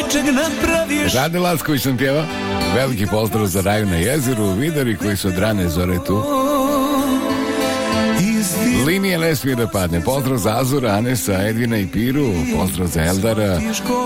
dečeg napraviš. Rade Lacković nam pjeva. Veliki pozdrav za Raju na jezeru, vidari koji su od rane zore tu. Linije ne smije da padne. Pozdrav za Azura, Anesa, Edvina i Piru. Pozdrav za Eldara.